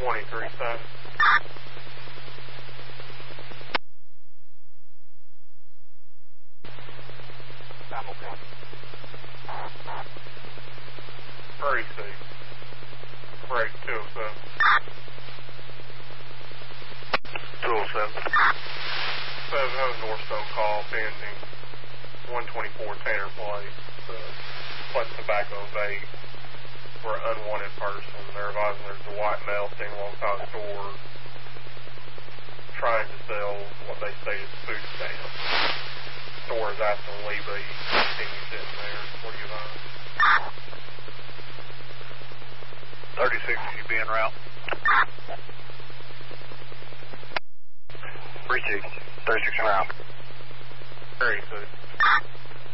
23-7. Hurry, C. Break 207. 207. 7 Northstone call pending. 124 Tanner Place. Plus tobacco vape for an unwanted person. They're advising there's a white male sitting alongside the store trying to sell what they say is food stamps. The store is asking to leave a continue sitting there. What do you advise? 36, you be en route. 32, 36 en route. 32.